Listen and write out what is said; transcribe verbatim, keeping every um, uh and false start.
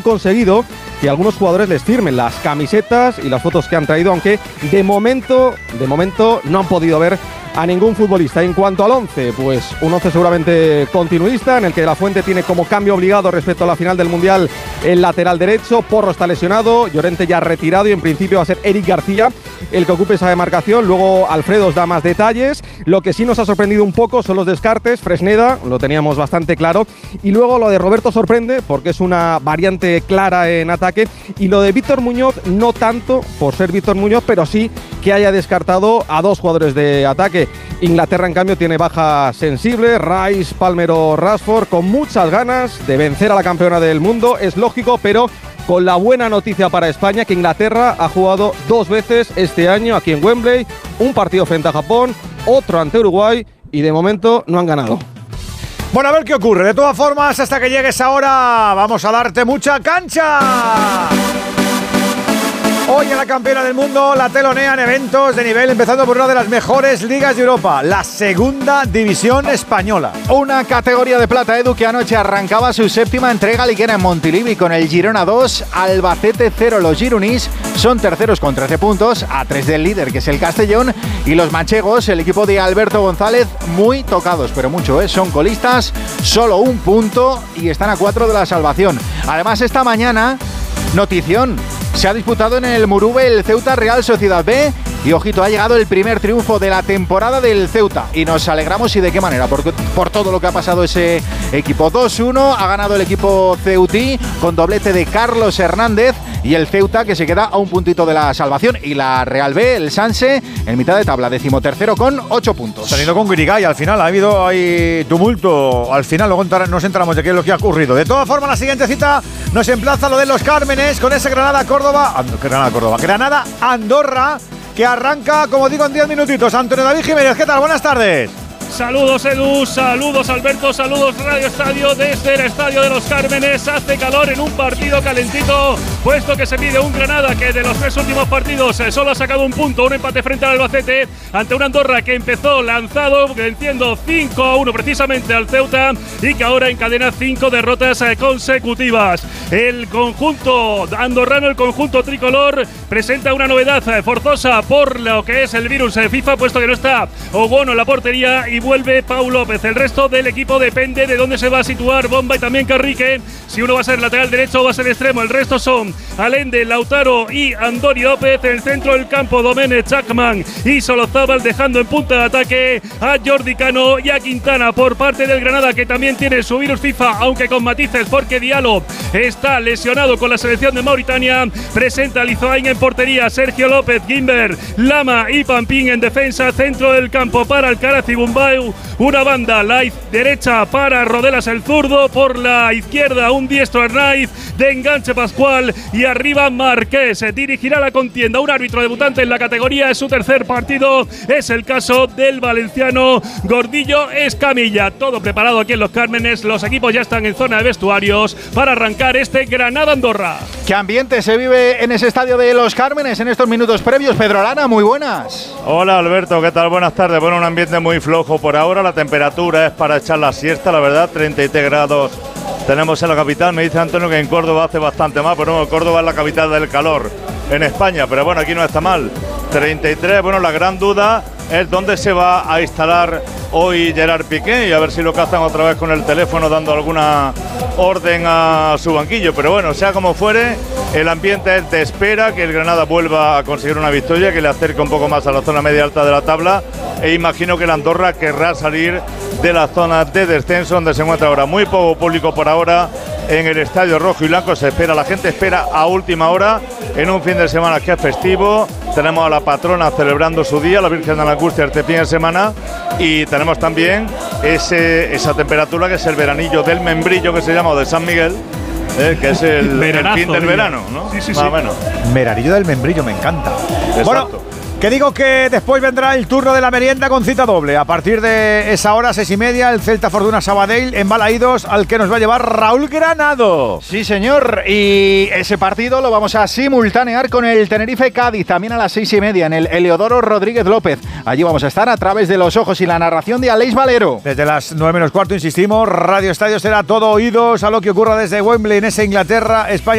conseguido que algunos jugadores les firmen las camisetas y las fotos que han traído, aunque de momento, de momento no han podido ver a ningún futbolista. En cuanto al once, pues un once seguramente continuista, en el que De la Fuente tiene como cambio obligado respecto a la final del Mundial el lateral derecho. Porro está lesionado, Llorente ya retirado y en principio va a ser Eric García el que ocupe esa demarcación. Luego Alfredo os da más detalles. Lo que sí nos ha sorprendido un poco son los descartes. Fresneda, lo teníamos bastante claro, y luego lo de Roberto sorprende porque es una variante clara en ataque, y lo de Víctor Muñoz no tanto por ser Víctor Muñoz, pero sí que haya descartado a dos jugadores de ataque. Inglaterra, en cambio, tiene baja sensible, Rice, Palmer o Rashford, con muchas ganas de vencer a la campeona del mundo, es lógico, pero con la buena noticia para España, que Inglaterra ha jugado dos veces este año aquí en Wembley, un partido frente a Japón, otro ante Uruguay, y de momento no han ganado. Bueno, a ver qué ocurre. De todas formas, hasta que llegues ahora, vamos a darte mucha cancha. Hoy en la campeona del mundo la telonean eventos de nivel, empezando por una de las mejores ligas de Europa, la segunda división española. Una categoría de plata, Edu, que anoche arrancaba su séptima entrega liguera en Montilivi con el Girona dos, Albacete cero. Los gironís son terceros con trece puntos, a tres del líder, que es el Castellón, y los manchegos, el equipo de Alberto González, muy tocados, pero mucho, ¿eh? Son colistas, solo un punto y están a cuatro de la salvación. Además, esta mañana, notición. Se ha disputado en el Murube el Ceuta Real Sociedad B y, ojito, ha llegado el primer triunfo de la temporada del Ceuta y nos alegramos, y de qué manera, porque por todo lo que ha pasado ese equipo. dos uno ha ganado el equipo ceutí con doblete de Carlos Hernández, y el Ceuta que se queda a un puntito de la salvación, y la Real B, el Sanse, en mitad de tabla, decimotercero con ocho puntos. Saliendo con Guirigay, al final ha habido ahí tumulto, al final luego nos enteramos de qué es lo que ha ocurrido. De todas formas, la siguiente cita nos emplaza a lo de los Cármenes con ese Granada-Córdoba, Granada-Córdoba, Granada-Andorra, que arranca, como digo, en diez minutitos. Antonio David Jiménez, ¿qué tal? Buenas tardes. Saludos, Edu, saludos, Alberto, saludos, Radio Estadio, desde el Estadio de los Cármenes. Hace calor en un partido calentito, puesto que se pide un Granada que de los tres últimos partidos eh, solo ha sacado un punto, un empate frente al Albacete, ante una Andorra que empezó lanzado, venciendo cinco a uno precisamente al Ceuta, y que ahora encadena cinco derrotas eh, consecutivas. El conjunto andorrano, el conjunto tricolor, presenta una novedad eh, forzosa por lo que es el virus eh, FIFA, puesto que no está Ogono en la portería y vuelve Pau López. El resto del equipo depende de dónde se va a situar Bomba y también Carrique, si uno va a ser lateral derecho o va a ser extremo. El resto son Allende, Lautaro y Andoni López. En el centro del campo, Domene, Chapman y Solozábal, dejando en punta de ataque a Jordi Cano y a Quintana. Por parte del Granada, que también tiene su virus FIFA, aunque con matices, porque Diallo está lesionado con la selección de Mauritania. Presenta a Lizoain en portería, Sergio López, Gimber, Lama y Pampín en defensa. Centro del campo para Alcaraz y Bumbau. Una banda, la derecha para Rodelas el zurdo, por la izquierda un diestro Arnaiz, de enganche Pascual, y arriba Marqués. Dirigirá la contienda un árbitro debutante en la categoría, es su tercer partido, es el caso del valenciano Gordillo Escamilla. Todo preparado aquí en los Cármenes, los equipos ya están en zona de vestuarios para arrancar este Granada-Andorra. ¿Qué ambiente se vive en ese estadio de los Cármenes en estos minutos previos? Pedro Lana, muy buenas. Hola Alberto, ¿qué tal? Buenas tardes. Bueno, un ambiente muy flojo por ahora, la temperatura es para echar la siesta, la verdad, treinta y tres grados tenemos en la capital. Me dice Antonio que en Córdoba hace bastante más, pero no, Córdoba es la capital del calor en España, pero bueno, aquí no está mal, treinta y tres. Bueno, la gran duda es dónde se va a instalar hoy Gerard Piqué, y a ver si lo cazan otra vez con el teléfono dando alguna orden a su banquillo, pero bueno, sea como fuere, el ambiente es de espera, que el Granada vuelva a conseguir una victoria que le acerque un poco más a la zona media alta de la tabla, e imagino que el Andorra querrá salir de la zona de descenso donde se encuentra ahora. Muy poco público por ahora en el Estadio Rojo y Blanco, se espera, la gente espera a última hora en un fin de semana que es festivo. Tenemos a la patrona celebrando su día, la Virgen de la Angustia, este fin de semana, y tenemos también ese, esa temperatura que es el veranillo del membrillo, que se llama, o de San Miguel, eh, que es el, el fin del verano, ¿no? Sí, sí, más sí. o menos. Veranillo del membrillo, me encanta. Exacto. Bueno, que digo que después vendrá el turno de la merienda con cita doble. A partir de esa hora, seis y media, el Celta Fortuna Sabadell en Balaídos, al que nos va a llevar Raúl Granado. Sí, señor, y ese partido lo vamos a simultanear con el Tenerife Cádiz, también a las seis y media en el Heliodoro Rodríguez López. Allí vamos a estar a través de los ojos y la narración de Aleix Valero. Desde las nueve menos cuarto, insistimos, Radio Estadio será todo oídos a lo que ocurra desde Wembley en esa Inglaterra, España.